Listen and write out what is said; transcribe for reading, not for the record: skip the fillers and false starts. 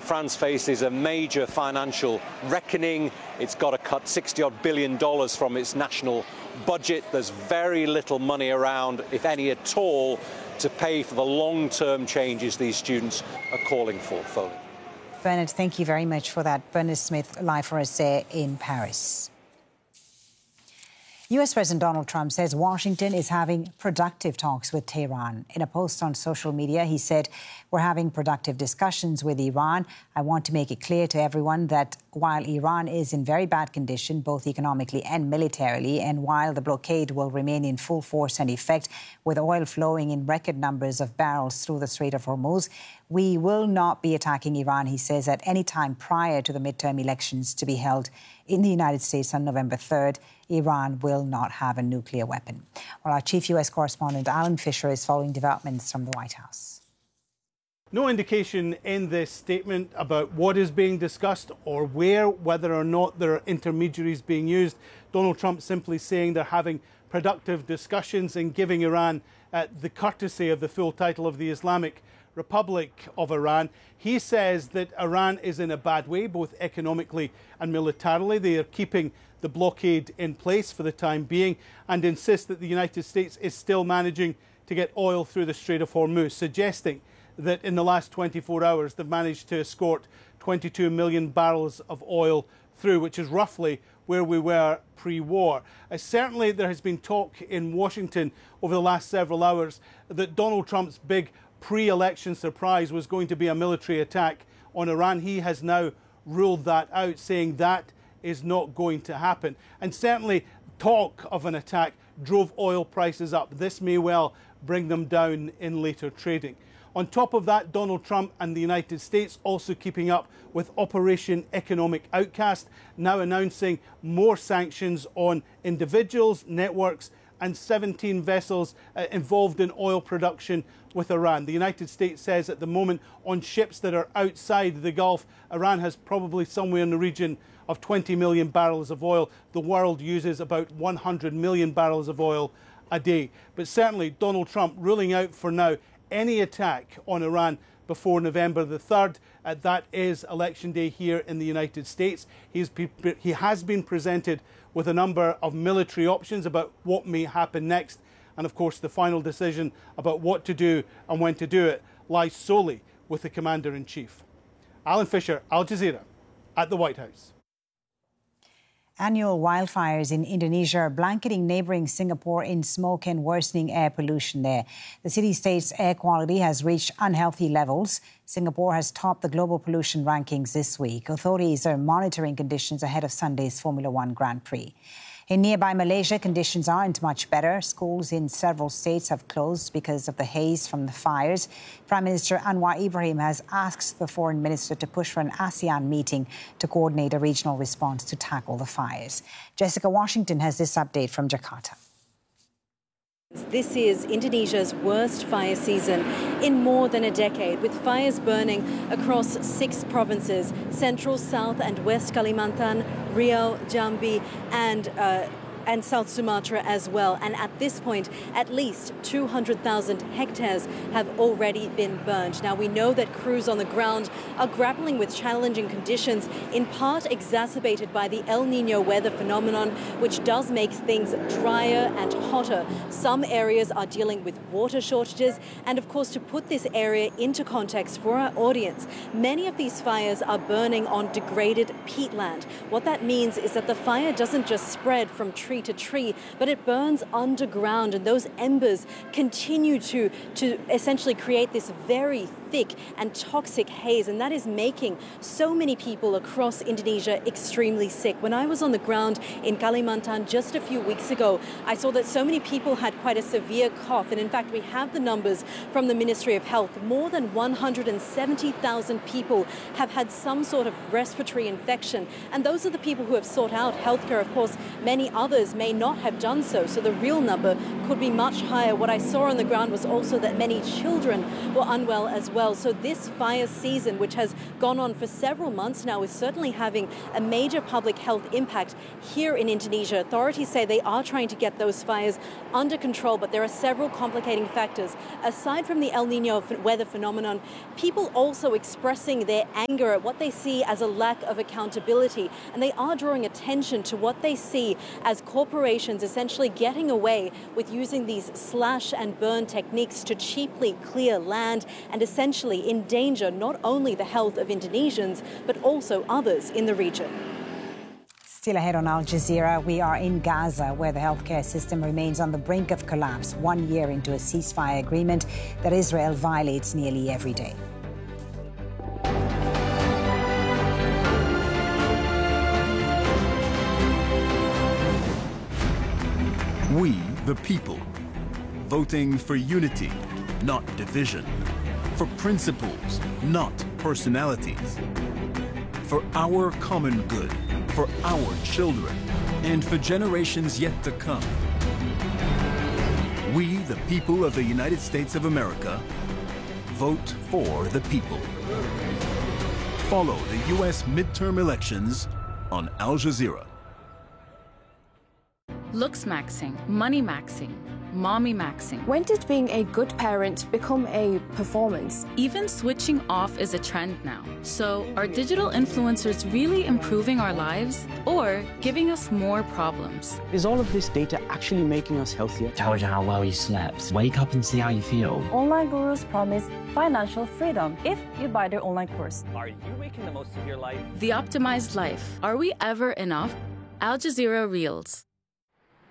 France faces a major financial reckoning. It's got to cut $60-odd billion from its national budget. There's very little money around, if any at all, to pay for the long-term changes these students are calling for. Foley. Bernard, thank you very much for that. Bernard Smith, live for us there in Paris. US President Donald Trump says Washington is having productive talks with Tehran. In a post on social media, he said, "We're having productive discussions with Iran. I want to make it clear to everyone that while Iran is in very bad condition, both economically and militarily, and while the blockade will remain in full force and effect with oil flowing in record numbers of barrels through the Strait of Hormuz, we will not be attacking Iran," he says, at any time prior to the midterm elections to be held in the United States on November 3rd. Iran will not have a nuclear weapon. Well, our chief US correspondent, Alan Fisher, is following developments from the White House. No indication in this statement about what is being discussed or whether or not there are intermediaries being used. Donald Trump simply saying they're having productive discussions and giving Iran the courtesy of the full title of the Islamic Republic of Iran. He says that Iran is in a bad way, both economically and militarily. They are keeping the blockade in place for the time being and insist that the United States is still managing to get oil through the Strait of Hormuz, suggesting that in the last 24 hours they've managed to escort 22 million barrels of oil through, which is roughly where we were pre-war. Certainly there has been talk in Washington over the last several hours that Donald Trump's big pre-election surprise was going to be a military attack on Iran. He has now ruled that out, saying that is not going to happen. And certainly talk of an attack drove oil prices up. This may well bring them down in later trading. On top of that, Donald Trump and the United States also keeping up with Operation Economic Outcast, now announcing more sanctions on individuals, networks, and 17 vessels involved in oil production with Iran. The United States says at the moment on ships that are outside the Gulf, Iran has probably somewhere in the region of 20 million barrels of oil. The world uses about 100 million barrels of oil a day. But certainly Donald Trump ruling out for now any attack on Iran before November the 3rd. That is election day here in the United States. He has been presented with a number of military options about what may happen next. And of course, the final decision about what to do and when to do it lies solely with the Commander-in-Chief. Alan Fisher, Al Jazeera, at the White House. Annual wildfires in Indonesia are blanketing neighbouring Singapore in smoke and worsening air pollution there. The city-state's air quality has reached unhealthy levels. Singapore has topped the global pollution rankings this week. Authorities are monitoring conditions ahead of Sunday's Formula One Grand Prix. In nearby Malaysia, conditions aren't much better. Schools in several states have closed because of the haze from the fires. Prime Minister Anwar Ibrahim has asked the foreign minister to push for an ASEAN meeting to coordinate a regional response to tackle the fires. Jessica Washington has this update from Jakarta. This is Indonesia's worst fire season in more than a decade, with fires burning across 6 provinces: Central, South and West Kalimantan, Riau, Jambi and South Sumatra as well. And at this point, at least 200,000 hectares have already been burned. Now, we know that crews on the ground are grappling with challenging conditions, in part exacerbated by the El Nino weather phenomenon, which does make things drier and hotter. Some areas are dealing with water shortages. And of course, to put this area into context for our audience, many of these fires are burning on degraded peatland. What that means is that the fire doesn't just spread from tree to tree, but it burns underground, and those embers continue to essentially create this very thick and toxic haze, and that is making so many people across Indonesia extremely sick. When I was on the ground in Kalimantan just a few weeks ago, I saw that so many people had quite a severe cough, and in fact we have the numbers from the Ministry of Health. More than 170,000 people have had some sort of respiratory infection, and those are the people who have sought out healthcare. Of course, many others may not have done so the real number could be much higher. What I saw on the ground was also that many children were unwell as well. well. So this fire season, which has gone on for several months now, is certainly having a major public health impact here in Indonesia. Authorities say they are trying to get those fires under control, but there are several complicating factors. Aside from the El Nino weather phenomenon, people also expressing their anger at what they see as a lack of accountability, and they are drawing attention to what they see as corporations essentially getting away with using these slash and burn techniques to cheaply clear land and essentially endanger not only the health of Indonesians but also others in the region. Still ahead on Al Jazeera, we are in Gaza, where the healthcare system remains on the brink of collapse 1 year into a ceasefire agreement that Israel violates nearly every day. We, the people, voting for unity, not division, for principles, not personalities, for our common good, for our children, and for generations yet to come. We, the people of the United States of America, vote for the people. Follow the U.S. midterm elections on Al Jazeera. Looks maxing, money maxing, mommy maxing. When did being a good parent become a performance? Even switching off is a trend now. So are digital influencers really improving our lives or giving us more problems? Is all of this data actually making us healthier? Tells you how well you slept. Wake up and see how you feel. Online gurus promise financial freedom if you buy their online course. Are you making the most of your life? The optimized life. Are we ever enough? Al Jazeera Reels.